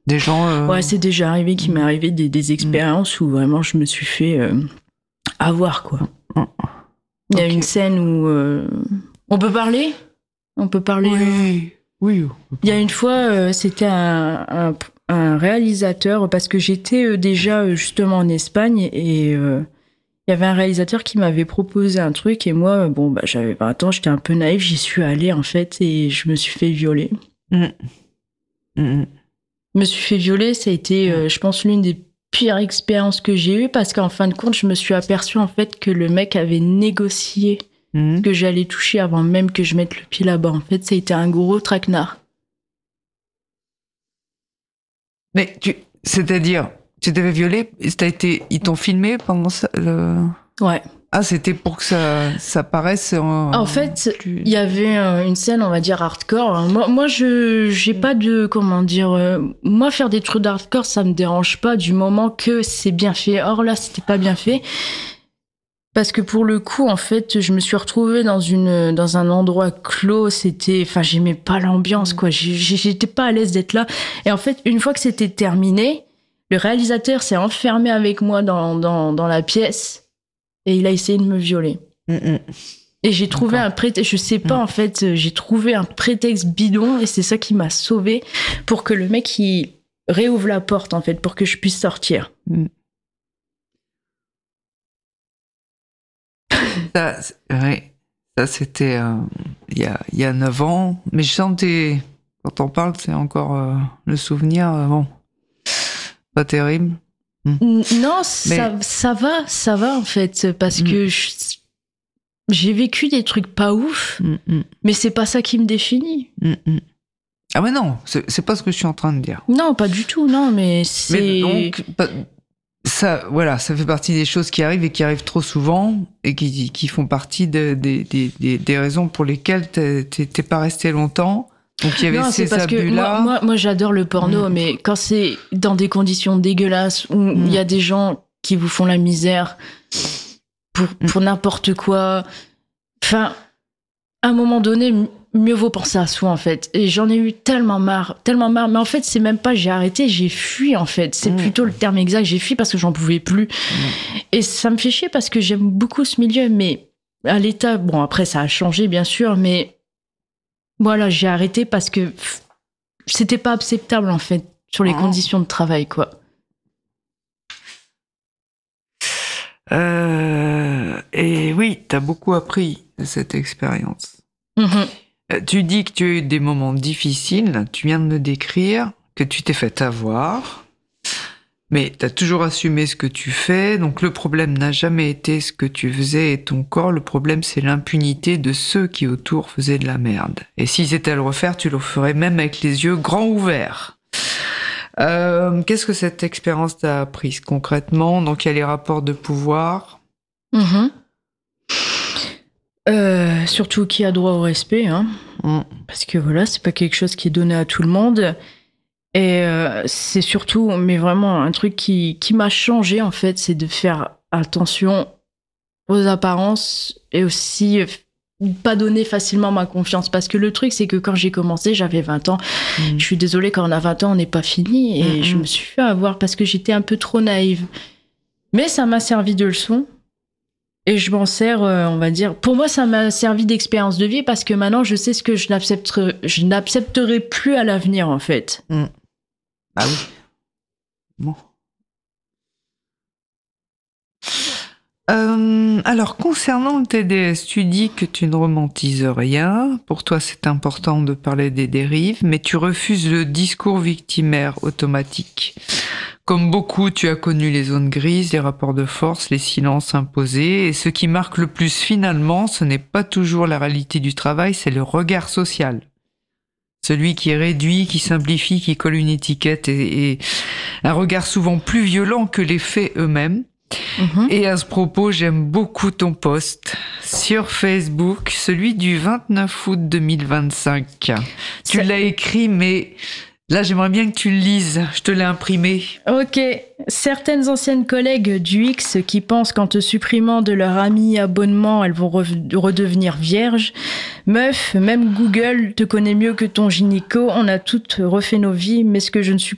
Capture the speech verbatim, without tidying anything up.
Des gens... Euh... Ouais, c'est déjà arrivé qu'il m'est arrivé des, des expériences mmh. où vraiment je me suis fait euh, avoir, quoi. Mmh. Il y a okay. une scène où... Euh... On peut parler ? On peut parler Oui, oui. Il y a une fois, euh, c'était un, un, un réalisateur, parce que j'étais euh, déjà euh, justement en Espagne, et euh, il y avait un réalisateur qui m'avait proposé un truc, et moi, bon, bah, j'avais vingt ans, j'étais un peu naïve, j'y suis allée, en fait, et je me suis fait violer. Mmh. Mmh. Je me suis fait violer, ça a été, euh, je pense, l'une des pires expériences que j'ai eues, parce qu'en fin de compte, je me suis aperçue, en fait, que le mec avait négocié Mmh. que j'allais toucher avant même que je mette le pied là-bas. En fait, ça a été un gros traquenard. Mais tu, c'est-à-dire, tu t'avais violé, t'as été, ils t'ont filmé pendant ça le... Ouais. Ah, c'était pour que ça, ça paraisse. En, en fait, il y avait une scène, on va dire hardcore. Moi, moi, je, j'ai pas de, comment dire, euh, moi faire des trucs d'hardcore, ça me dérange pas du moment que c'est bien fait. Or là, c'était pas bien fait. Parce que pour le coup, en fait, je me suis retrouvée dans une dans un endroit clos. C'était, enfin, j'aimais pas l'ambiance, quoi. J'étais pas à l'aise d'être là. Et en fait, une fois que c'était terminé, le réalisateur s'est enfermé avec moi dans dans dans la pièce et il a essayé de me violer. Mmh. Et j'ai trouvé D'accord. un prétexte. Je sais pas, mmh. en fait, j'ai trouvé un prétexte bidon et c'est ça qui m'a sauvée pour que le mec il réouvre la porte, en fait, pour que je puisse sortir. Mmh. Ça, ouais, ça c'était euh, il y a il y a neuf ans, mais je sentais quand on parle, c'est encore euh, le souvenir, euh, bon, pas terrible. Mm. Non, mais... ça ça va, ça va en fait, parce mm. que je, j'ai vécu des trucs pas ouf, mm. mais c'est pas ça qui me définit. Mm. Ah mais non, c'est, c'est pas ce que je suis en train de dire. Non, pas du tout, non, mais c'est. Mais donc, pas... Ça, voilà, ça fait partie des choses qui arrivent et qui arrivent trop souvent et qui, qui font partie de, de, de, de, des raisons pour lesquelles t'es, t'es pas resté longtemps. Donc il y avait non, ces c'est parce abus-là. Que moi, moi, moi, j'adore le porno, mmh. mais quand c'est dans des conditions dégueulasses où il mmh. y a des gens qui vous font la misère pour, pour mmh. n'importe quoi, enfin, à un moment donné, mieux vaut penser à soi, en fait. Et j'en ai eu tellement marre, tellement marre. Mais en fait, c'est même pas j'ai arrêté, j'ai fui, en fait. C'est mmh. plutôt le terme exact. J'ai fui parce que j'en pouvais plus. Mmh. Et ça me fait chier parce que j'aime beaucoup ce milieu. Mais à l'état, bon, après, ça a changé, bien sûr. Mais voilà, j'ai arrêté parce que c'était pas acceptable, en fait, sur les mmh. conditions de travail, quoi. Euh, et oui, t'as beaucoup appris de cette expérience. Mmh. Tu dis que tu as eu des moments difficiles, tu viens de me décrire que tu t'es fait avoir, mais tu as toujours assumé ce que tu fais, donc le problème n'a jamais été ce que tu faisais et ton corps, le problème c'est l'impunité de ceux qui autour faisaient de la merde. Et s'ils étaient à le refaire, tu le ferais même avec les yeux grands ouverts. Euh, qu'est-ce que cette expérience t'a appris concrètement ? Donc il y a les rapports de pouvoir. Mmh. Euh, surtout qui a droit au respect, hein. Mm. Parce que voilà, c'est pas quelque chose qui est donné à tout le monde. Et euh, c'est surtout, mais vraiment un truc qui, qui m'a changé en fait, c'est de faire attention aux apparences et aussi euh, pas donner facilement ma confiance. Parce que le truc, c'est que quand j'ai commencé, j'avais vingt ans. Mm. Je suis désolée, quand on a vingt ans, on n'est pas fini. Et mm-hmm. je me suis fait avoir parce que j'étais un peu trop naïve. Mais ça m'a servi de leçon. Et je m'en sers, euh, on va dire... Pour moi, ça m'a servi d'expérience de vie parce que maintenant, je sais ce que je n'accepterai, je n'accepterai plus à l'avenir, en fait. Mmh. Ah oui. Bon. Euh, alors, concernant le T D S, tu dis que tu ne romantises rien. Pour toi, c'est important de parler des dérives, mais tu refuses le discours victimaire automatique. Comme beaucoup, tu as connu les zones grises, les rapports de force, les silences imposés. Et ce qui marque le plus finalement, ce n'est pas toujours la réalité du travail, c'est le regard social. Celui qui réduit, qui simplifie, qui colle une étiquette et, et un regard souvent plus violent que les faits eux-mêmes. Mmh. Et à ce propos, j'aime beaucoup ton post sur Facebook, celui du vingt-neuf août deux mille vingt-cinq. Tu c'est... l'as écrit, mais... Là, j'aimerais bien que tu le lises. Je te l'ai imprimé. Ok. Certaines anciennes collègues du X qui pensent qu'en te supprimant de leur ami abonnement, elles vont re- redevenir vierges. Meuf, même Google te connaît mieux que ton gynéco. On a toutes refait nos vies, mais ce que je ne suis